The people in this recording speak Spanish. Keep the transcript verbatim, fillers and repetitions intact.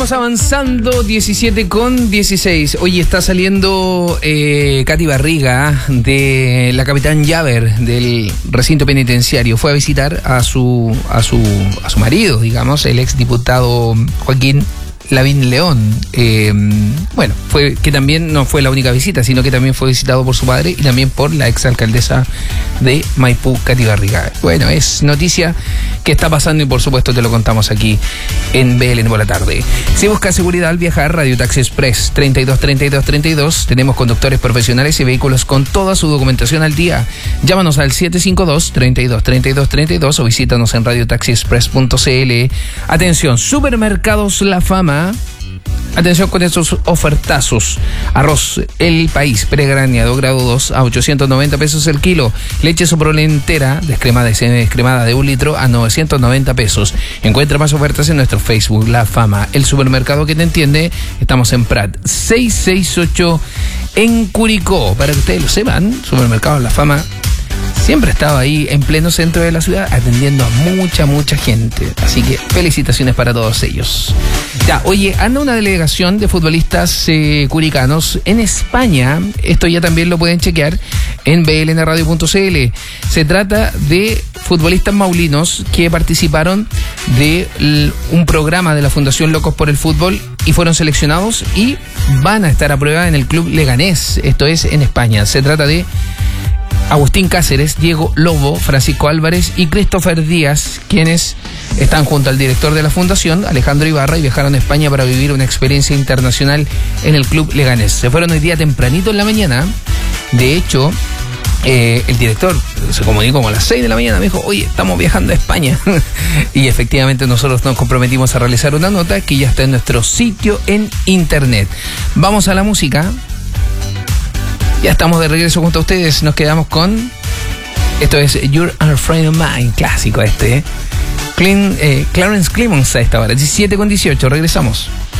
Vamos avanzando, diecisiete con dieciséis. Oye, está saliendo eh, Katy Barriga de la Capitán Llaver del recinto penitenciario. Fue a visitar a su a su a su marido, digamos, el exdiputado Joaquín Lavín León. Eh, bueno, fue que también no fue la única visita, sino que también fue visitado por su padre y también por la exalcaldesa de Maipú, Katy Barriga. Bueno, es noticia que está pasando y por supuesto te lo contamos aquí en B L N por la tarde. Si buscas seguridad al viajar, Radio Taxi Express treinta y dos treinta y dos treinta y dos. Tenemos conductores profesionales y vehículos con toda su documentación al día. Llámanos al siete cinco dos, treinta y dos treinta y dos treinta y dos o visítanos en radio taxi express punto c l. Atención, Supermercados La Fama. Atención con estos ofertazos. Arroz El País pregraneado grado dos a ochocientos noventa pesos el kilo. Leche Soprole entera, descremada y semidescremada de un litro a novecientos noventa pesos. Encuentra más ofertas en nuestro Facebook, La Fama, el supermercado que te entiende. Estamos en Prat seiscientos sesenta y ocho en Curicó. Para que ustedes lo sepan, Supermercado La Fama siempre estaba ahí en pleno centro de la ciudad atendiendo a mucha, mucha gente. Así que felicitaciones para todos ellos. Ya, oye, anda una delegación de futbolistas eh, curicanos en España. Esto ya también lo pueden chequear en b l n radio punto c l. Se trata de futbolistas maulinos que participaron de l- un programa de la Fundación Locos por el Fútbol y fueron seleccionados y van a estar a prueba en el club Leganés. Esto es en España. Se trata de Agustín Cáceres, Diego Lobo, Francisco Álvarez y Christopher Díaz, quienes están junto al director de la fundación, Alejandro Ibarra, y viajaron a España para vivir una experiencia internacional en el club Leganés. Se fueron hoy día tempranito en la mañana. De hecho, eh, el director se comunicó como a las seis de la mañana, me dijo, oye, estamos viajando a España. Y efectivamente nosotros nos comprometimos a realizar una nota que ya está en nuestro sitio en internet. Vamos a la música. Ya estamos de regreso junto a ustedes. Nos quedamos con... Esto es You're a Friend of Mine, clásico este. ¿eh? Clean, eh, Clarence Clemons a esta hora, diecisiete con dieciocho. Regresamos.